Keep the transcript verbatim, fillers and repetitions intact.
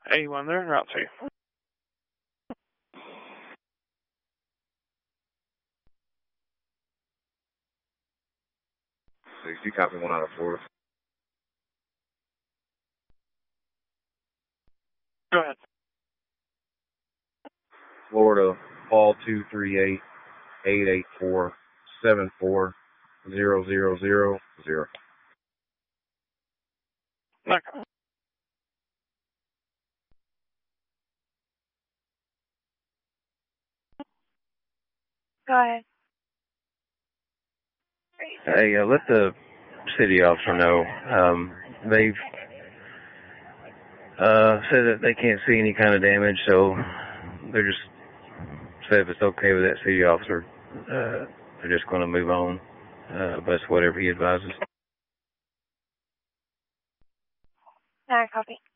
eighty-one there, route two. sixty, copy one out of four. Go ahead. Florida, fall two three eight, eight eight four, seven four zero zero zero zero. Okay. Go ahead. Hey, uh, let the city officer know. Um, they've uh, said that they can't see any kind of damage, so they're just said if it's okay with that city officer, uh, they're just going to move on. Uh, but it's whatever he advises. All right, copy.